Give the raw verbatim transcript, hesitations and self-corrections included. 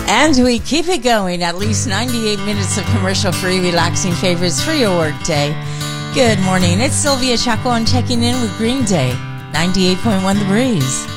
And we keep it going. At least ninety-eight minutes of commercial-free, relaxing favorites for your workday. Good morning. It's Sylvia Chaco. I'm checking in with Green Day. ninety-eight point one The Breeze.